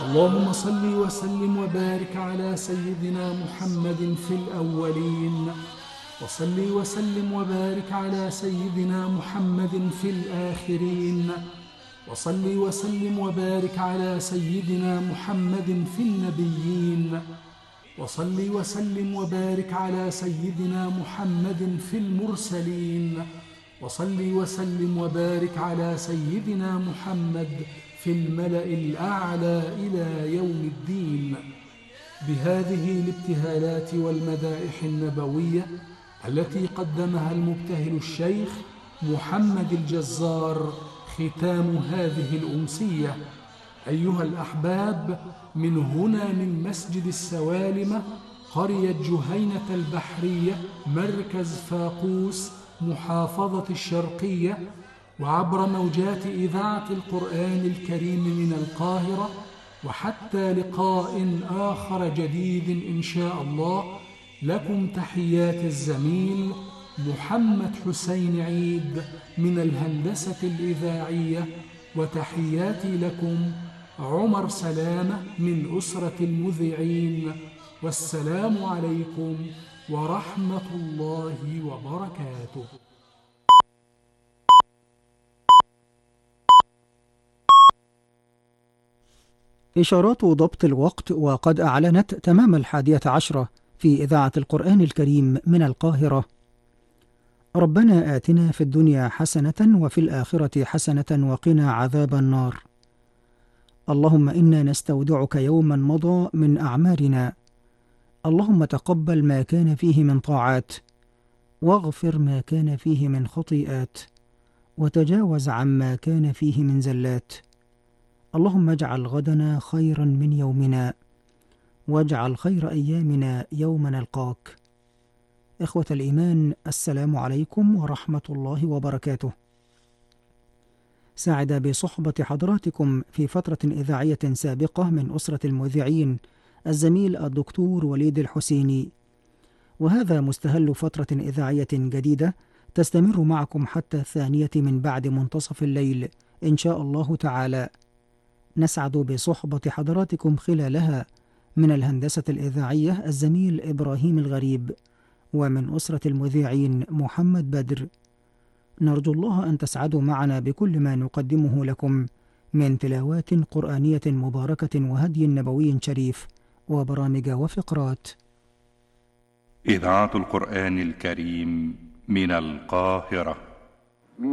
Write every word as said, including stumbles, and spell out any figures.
اللهم صل وسلم وبارك على سيدنا محمد في الأولين، وصل وسلم وبارك على سيدنا محمد في الآخرين، وصل وسلم وبارك على سيدنا محمد في النبيين، وصل وسلم وبارك على سيدنا محمد في المرسلين، وصل وسلم وبارك على سيدنا محمد في الملأ الأعلى إلى يوم الدين. بهذه الابتهالات والمدائح النبوية التي قدمها المبتهل الشيخ محمد الجزار ختام هذه الأمسية. أيها الأحباب، من هنا من مسجد السوالمة قرية جهينة البحرية مركز فاقوس محافظة الشرقية، وعبر موجات إذاعة القرآن الكريم من القاهرة، وحتى لقاء آخر جديد إن شاء الله، لكم تحيات الزميل محمد حسين عيد من الهندسة الإذاعية، وتحياتي لكم عمر سلامة من أسرة المذيعين، والسلام عليكم ورحمة الله وبركاته. إشارات ضبط الوقت، وقد أعلنت تمام الحادية عشرة في إذاعة القرآن الكريم من القاهرة. ربنا آتنا في الدنيا حسنة وفي الآخرة حسنة وقنا عذاب النار. اللهم إنا نستودعك يوما مضى من أعمارنا، اللهم تقبل ما كان فيه من طاعات، واغفر ما كان فيه من خطيئات، وتجاوز عما كان فيه من زلات. اللهم اجعل غدنا خيرا من يومنا، واجعل خير أيامنا يوم نلقاك. إخوة الإيمان، السلام عليكم ورحمة الله وبركاته. سعد بصحبة حضراتكم في فترة إذاعية سابقة من أسرة المذيعين الزميل الدكتور وليد الحسيني، وهذا مستهل فترة إذاعية جديدة تستمر معكم حتى الثانية من بعد منتصف الليل إن شاء الله تعالى. نسعد بصحبة حضراتكم خلالها من الهندسة الإذاعية الزميل إبراهيم الغريب، ومن أسرة المذيعين محمد بدر. نرجو الله أن تسعدوا معنا بكل ما نقدمه لكم من تلاوات قرآنية مباركة وهدي نبوي شريف وبرامج وفقرات. إذاعة القرآن الكريم من القاهرة.